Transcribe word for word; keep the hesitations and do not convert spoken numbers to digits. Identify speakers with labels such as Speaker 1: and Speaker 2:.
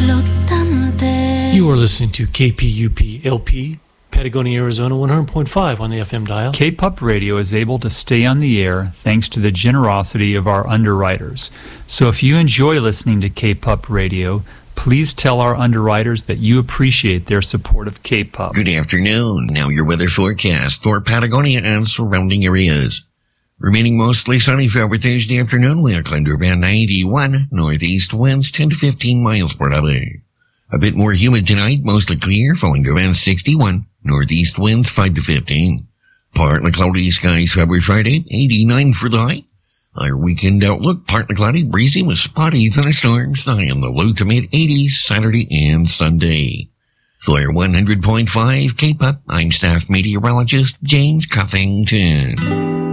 Speaker 1: flotante.
Speaker 2: You are listening to K P U P L P, Patagonia, Arizona, one hundred point five on the F M dial.
Speaker 3: K-P U P Radio is able to stay on the air thanks to the generosity of our underwriters. So if you enjoy listening to K-P U P Radio, please tell our underwriters that you appreciate their support of K P U P.
Speaker 4: Good afternoon. Now your weather forecast for Patagonia and surrounding areas. Remaining mostly sunny for Thursday afternoon. We'll climb to about ninety-one. Northeast winds ten to fifteen miles per hour. A bit more humid tonight, mostly clear, falling to around sixty-one. Northeast winds five to fifteen. Partly cloudy skies for Friday, eighty-nine for the high. Our weekend outlook, partly cloudy, breezy with spotty thunderstorms, the high in the low to mid eighties Saturday and Sunday. For one hundred point five K P U P, I'm staff meteorologist James Cuffington.